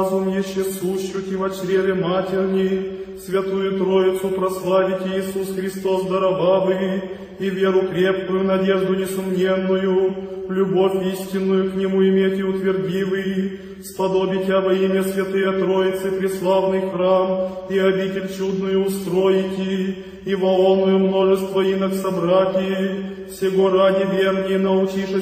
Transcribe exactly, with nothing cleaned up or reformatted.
разум еще сущуть и во чреве матерни, Святую Троицу прославите Иисус Христос, даровавый, и веру крепкую, надежду несомненную, любовь истинную к Нему иметь и утвердивый, сподобите во имя Святые Троицы преславный храм и обитель чудную устроите, и во онную множество инок собрати, всего ради вернее научишь